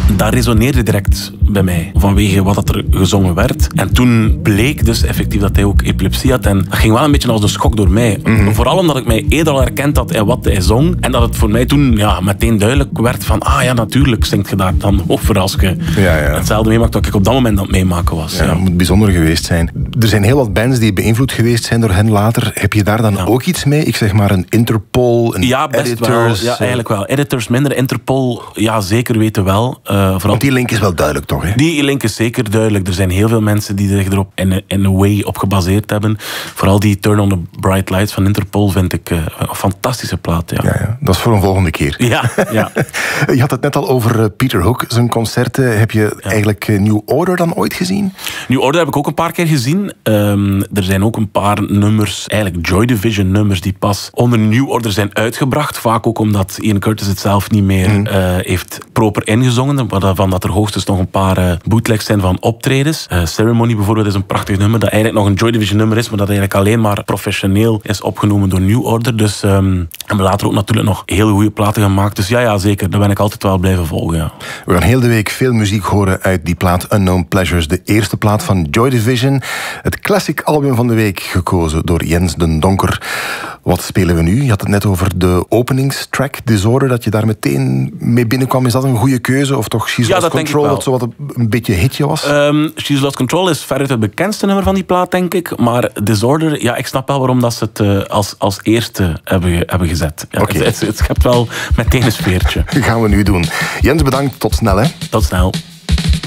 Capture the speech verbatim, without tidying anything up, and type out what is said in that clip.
dat resoneerde direct bij mij, vanwege wat dat er gezongen werd. En toen bleek dus effectief dat hij ook epilepsie had. En dat ging wel een beetje als een schok door mij. Mm-hmm. Vooral omdat ik mij eerder al herkend had in wat hij zong. En dat het voor mij toen ja, meteen duidelijk werd van, ah ja, natuurlijk zingt je daar dan over als je ja, ja. hetzelfde meemaakt dat ik op dat moment aan het meemaken was. Ja, ja. Dat moet bijzonder geweest zijn. Er zijn heel wat bands die beïnvloed geweest zijn door hen later. Heb je daar dan ja. ook iets mee? Ik zeg maar een Interpol, een ja, best Editors? Wel. Ja, eigenlijk wel. Editors minder. Interpol, ja, zeker weten wel. Uh, vooral... Want die link is wel duidelijk, toch? Hè? Die link is zeker duidelijk. Er zijn heel veel mensen die zich erop in, in a way op gebaseerd hebben. Vooral die Turn on the Bright Lights van Interpol vind ik uh, een fantastische plaat. Ja. Ja, ja. Dat is voor een volgende keer. Ja, ja. Je had het net al over uh, Peter Hook, zijn concerten. Heb je ja. eigenlijk uh, New Order dan ooit gezien? New Order heb ik ook een paar keer gezien. Um, er zijn ook een paar nummers, eigenlijk Joy Division nummers, die pas onder New Order zijn uitgebracht. Vaak ook omdat Ian Curtis het zelf niet meer mm. uh, heeft proper ingezongen. Waarvan dat er hoogstens nog een paar uh, bootlegs zijn van optredens. Uh, Ceremony bijvoorbeeld is een prachtig nummer dat eigenlijk nog een Joy Division nummer is, maar dat eigenlijk alleen maar professioneel is opgenomen door New Order. Dus um, hebben later ook natuurlijk nog heel goede platen gemaakt. Dus ja, ja, zeker. Daar ben ik altijd wel blijven volgen. Ja. We gaan heel de week veel muziek horen uit die plaat Unknown Pleasures. De eerste plaat van Joy Division. Het classic album van de week, gekozen door Jens den Donker. Wat spelen we nu? Je had het net over de openingstrack Disorder, dat je daar meteen mee binnenkwam. Is dat een goede keuze? Of toch She's ja, Lost Control, dat zo wat een beetje hitje was? Um, She's Lost Control is veruit het bekendste nummer van die plaat, denk ik. Maar Disorder, ja, ik snap wel waarom dat ze het uh, als, als eerste hebben, hebben gezet. Ja, okay. het, het, het schept wel meteen een sfeertje. Dat gaan we nu doen. Jens, bedankt. Tot snel, hè. Tot snel.